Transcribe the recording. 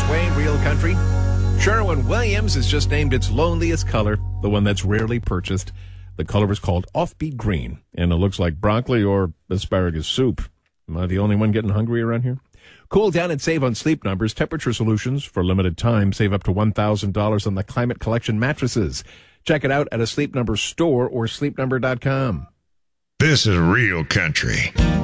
Wayne, Real Country. Sherwin-Williams has just named its loneliest color, the one that's rarely purchased. The color is called offbeat green, and it looks like broccoli or asparagus soup. Am I the only one getting hungry around here? Cool down and save on Sleep Number's temperature solutions. For a limited time, save up to $1,000 on the Climate Collection mattresses. Check it out at a Sleep Number store or sleepnumber.com. This is Real Country.